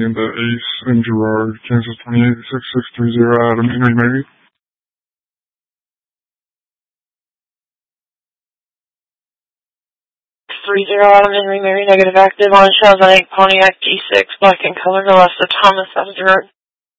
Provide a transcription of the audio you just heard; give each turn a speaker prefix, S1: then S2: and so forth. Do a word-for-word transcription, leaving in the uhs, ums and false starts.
S1: into Ace and Gerard, Kansas twenty-eight six six three zero, Adam Henry Mary.
S2: three zero Adam Henry Mary, negative active on Chevrolet Pontiac G six, black in color, no less than Thomas, out of Gerard.